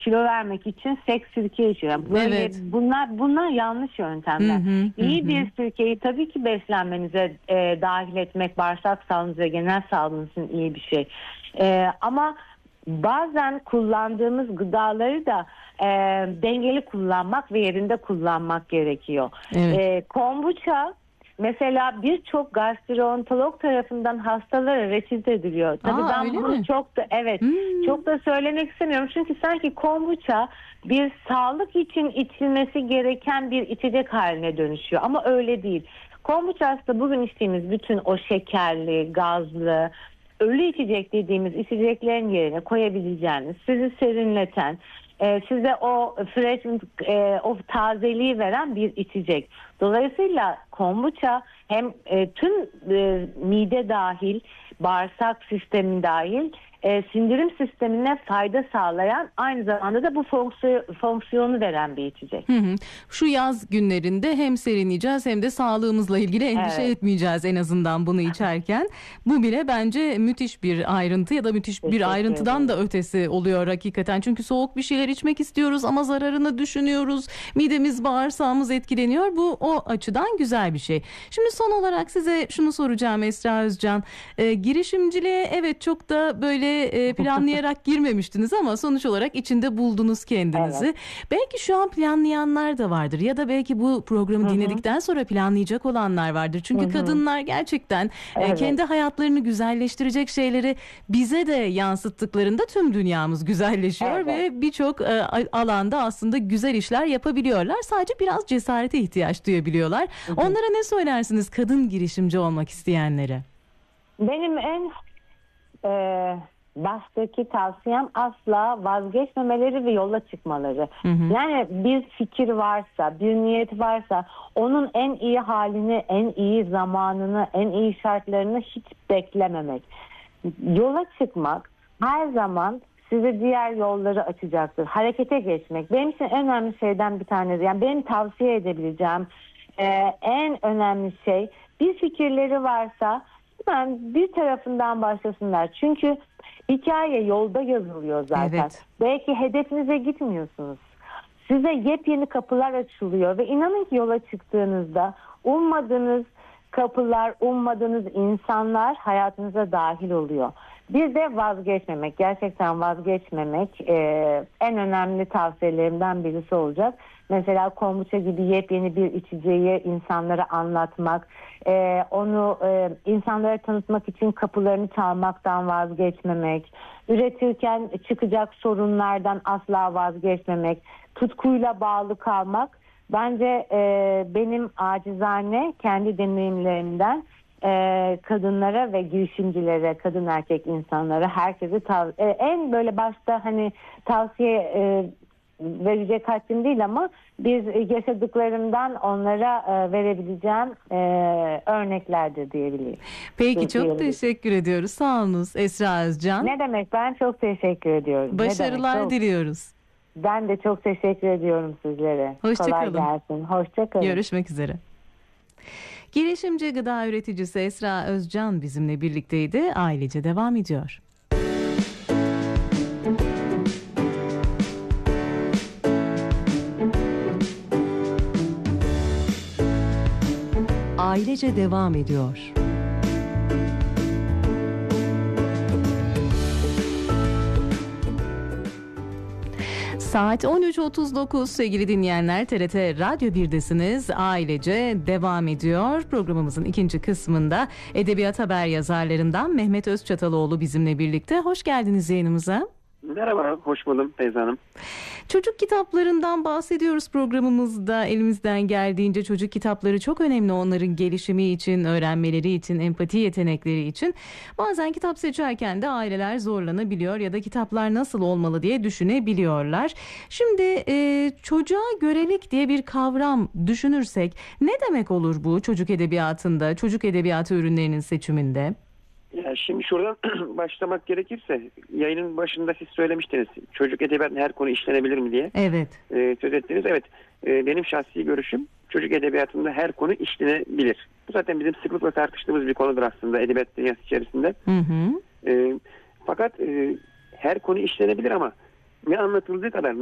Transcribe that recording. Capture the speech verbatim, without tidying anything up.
kilo vermek için seks sirke içiyor. Yani böyle Evet. bunlar bunlar yanlış yöntemler. Hı hı, İyi hı. bir sirkeyi tabii ki beslenmenize e, dahil etmek bağırsak sağlığınız ve genel sağlığınız için iyi bir şey. E, ama bazen kullandığımız gıdaları da e, dengeli kullanmak ve yerinde kullanmak gerekiyor. Evet. E, kombuça mesela birçok gastroenterolog tarafından hastalara reçete ediliyor. Tabii Aa, ben öyle bunu mi? çok da evet Hmm. çok da söylemek istemiyorum. Çünkü sanki kombuça bir sağlık için içilmesi gereken bir içecek haline dönüşüyor. Ama öyle değil. Kombuça aslında bugün içtiğimiz bütün o şekerli, gazlı, ölü içecek dediğimiz içeceklerin yerine koyabileceğiniz, sizi serinleten, e, size o fresh, e, o tazeliği veren bir içecek. Dolayısıyla kombuça hem e, tüm e, mide dahil, bağırsak sistemi dahil e, sindirim sistemine fayda sağlayan, aynı zamanda da bu fonksiyon, fonksiyonu veren bir içecek. Hı hı. Şu yaz günlerinde hem serinleyeceğiz hem de sağlığımızla ilgili endişe Evet. etmeyeceğiz en azından bunu içerken. Bu bile bence müthiş bir ayrıntı ya da müthiş Teşekkür bir ayrıntıdan da ederim. ötesi oluyor hakikaten. Çünkü soğuk bir şeyler içmek istiyoruz ama zararını düşünüyoruz. Midemiz, bağırsağımız etkileniyor. Bu o açıdan güzel bir şey. Şimdi son olarak size şunu soracağım Esra Özcan. Ee, girişimciliğe evet çok da böyle e, planlayarak girmemiştiniz ama sonuç olarak içinde buldunuz kendinizi. Evet. Belki şu an planlayanlar da vardır ya da belki bu programı Hı hı. dinledikten sonra planlayacak olanlar vardır. Çünkü Hı hı. kadınlar gerçekten e, Evet. kendi hayatlarını güzelleştirecek şeyleri bize de yansıttıklarında tüm dünyamız güzelleşiyor Evet. ve birçok e, alanda aslında güzel işler yapabiliyorlar. Sadece biraz cesarete ihtiyaç duyabiliyorlar. Hı hı. Onlara ne söylersiniz kadın girişimci olmak isteyenlere? Benim en e, baştaki tavsiyem asla vazgeçmemeleri ve yola çıkmaları. Hı hı. Yani bir fikir varsa, bir niyet varsa onun en iyi halini, en iyi zamanını, en iyi şartlarını hiç beklememek. Yola çıkmak her zaman size diğer yolları açacaktır. Harekete geçmek. Benim için en önemli şeyden bir tanesi. Yani benim tavsiye edebileceğim e, en önemli şey, bir fikirleri varsa hemen bir tarafından başlasınlar. Çünkü hikaye yolda yazılıyor zaten. Evet. Belki hedefinize gitmiyorsunuz. Size yepyeni kapılar açılıyor ve inanın ki yola çıktığınızda ummadığınız kapılar, ummadığınız insanlar hayatınıza dahil oluyor. Bir de vazgeçmemek, gerçekten vazgeçmemek e, en önemli tavsiyelerimden birisi olacak. Mesela kombuça gibi yepyeni bir içeceği insanlara anlatmak, e, onu e, insanlara tanıtmak için kapılarını çalmaktan vazgeçmemek, üretirken çıkacak sorunlardan asla vazgeçmemek, tutkuyla bağlı kalmak. Bence e, benim acizane kendi deneyimlerimden e, kadınlara ve girişimcilere, kadın erkek insanlara, herkese tav- e, en böyle başta hani tavsiye e, verecek haddim değil ama biz yaşadıklarımdan onlara e, verebileceğim e, örneklerdir diyebilirim. Peki çok Diyebilirim. teşekkür ediyoruz. Sağ olunuz Esra Özcan. Ne demek, ben çok teşekkür ediyorum. Başarılar ne demek, çok. diliyoruz. Ben de çok teşekkür ediyorum sizlere. Hoşça Kolay kalın. gelsin. Hoşça kalın. Görüşmek üzere. Girişimci gıda üreticisi Esra Özcan bizimle birlikteydi. Ailece devam ediyor. Ailece devam ediyor. Saat on üç otuz dokuz sevgili dinleyenler, T R T Radyo bir'desiniz. Ailece devam ediyor. Programımızın ikinci kısmında edebiyat haber yazarlarından Mehmet Özçataloğlu bizimle birlikte. Hoş geldiniz yayınımıza. Merhaba, hoş buldum Feyza Hanım. Çocuk kitaplarından bahsediyoruz programımızda. Elimizden geldiğince çocuk kitapları çok önemli onların gelişimi için, öğrenmeleri için, empati yetenekleri için. Bazen kitap seçerken de aileler zorlanabiliyor ya da kitaplar nasıl olmalı diye düşünebiliyorlar. Şimdi e, çocuğa görelik diye bir kavram düşünürsek ne demek olur bu çocuk edebiyatında, çocuk edebiyatı ürünlerinin seçiminde? Ya şimdi şuradan başlamak gerekirse, yayının başında siz söylemiştiniz çocuk edebiyatında her konu işlenebilir mi diye. Evet. Ee, söz ettiniz. Evet, ee, benim şahsi görüşüm çocuk edebiyatında her konu işlenebilir. Bu zaten bizim sıklıkla tartıştığımız bir konudur aslında edebiyat dünyası içerisinde. Hı hı. Ee, fakat e, her konu işlenebilir ama ne anlatıldığı kadar